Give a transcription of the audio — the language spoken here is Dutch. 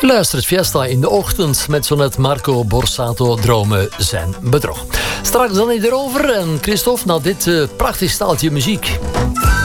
U luistert Fiesta in de ochtend met zo net Marco Borsato, Dromen zijn bedrog. Straks dan erover en Christophe, na dit prachtig staaltje muziek.